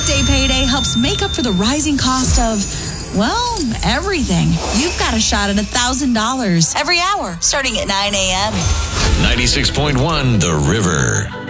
weekday payday helps make up for the rising cost of, well, everything. You've got a shot at $1,000 every hour starting at 9 a.m. 96.1 The River.